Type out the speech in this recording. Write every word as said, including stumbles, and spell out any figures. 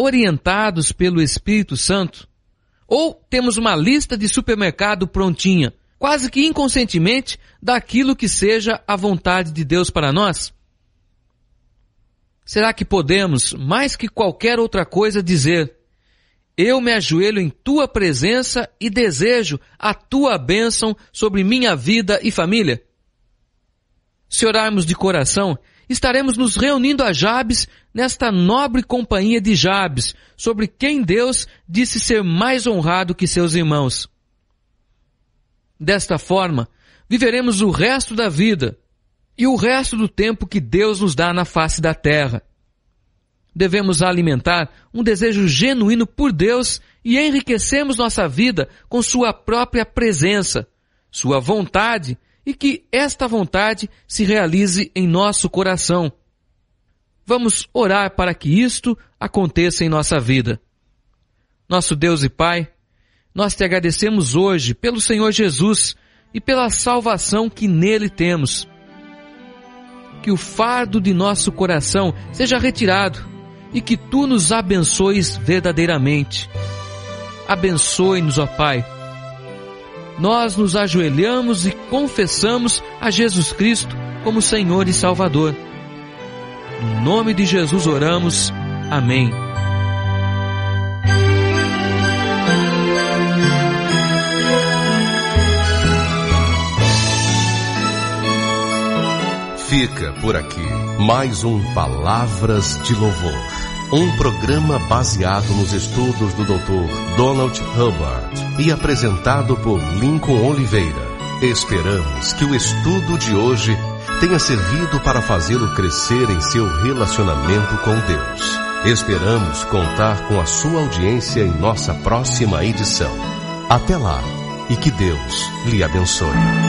orientados pelo Espírito Santo? Ou temos uma lista de supermercado prontinha, quase que inconscientemente, daquilo que seja a vontade de Deus para nós? Será que podemos, mais que qualquer outra coisa, dizer: eu me ajoelho em tua presença e desejo a tua bênção sobre minha vida e família? Se orarmos de coração, estaremos nos reunindo a Jabes nesta nobre companhia de Jabes, sobre quem Deus disse ser mais honrado que seus irmãos. Desta forma, viveremos o resto da vida e o resto do tempo que Deus nos dá na face da terra. Devemos alimentar um desejo genuíno por Deus e enriquecermos nossa vida com sua própria presença, sua vontade, e que esta vontade se realize em nosso coração. Vamos orar para que isto aconteça em nossa vida. Nosso Deus e Pai, nós te agradecemos hoje pelo Senhor Jesus e pela salvação que nele temos. Que o fardo de nosso coração seja retirado e que tu nos abençoes verdadeiramente. Abençoe-nos, ó Pai. Nós nos ajoelhamos e confessamos a Jesus Cristo como Senhor e Salvador. No nome de Jesus oramos. Amém. Fica por aqui mais um Palavras de Louvor, um programa baseado nos estudos do doutor Donald Hubbard e apresentado por Lincoln Oliveira. Esperamos que o estudo de hoje tenha servido para fazê-lo crescer em seu relacionamento com Deus. Esperamos contar com a sua audiência em nossa próxima edição. Até lá e que Deus lhe abençoe.